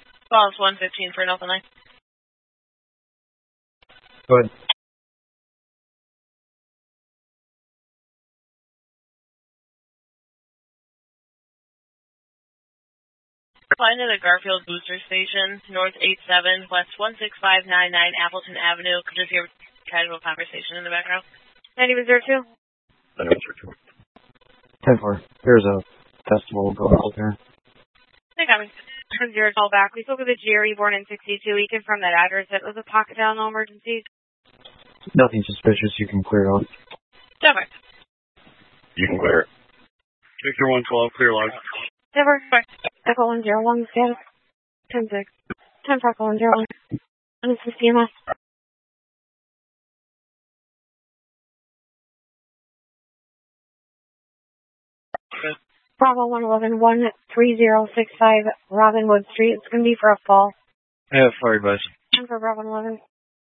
Well, it's 115 for an open line. Go ahead. Flying to the Garfield Booster Station, North 87, West 16599 Appleton Avenue. Could just hear casual conversation in the background. 9002. 9002. 10-4. There's a festival going on there. Hey, got me. 0 call back. We spoke with a GRE born in 62. He confirmed that address. It was a pocket dial, no emergencies. Nothing suspicious. You can clear on. Perfect. You can clear. Victor 112, clear log. Never. Echo 101, status. 10-6. 10 Echo 101. And this is CMS. Bravo 111, 13065 Robinwood Street. It's going to be for a fall. I have fire advice. And for Bravo 111.